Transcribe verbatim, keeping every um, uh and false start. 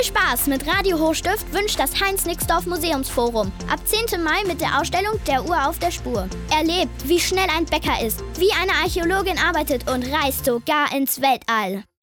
Viel Spaß mit Radio Hochstift wünscht das Heinz-Nixdorf Museumsforum. Ab zehnten Mai mit der Ausstellung Der Uhr auf der Spur. Erlebt, wie schnell ein Bäcker ist, wie eine Archäologin arbeitet und reist sogar ins Weltall.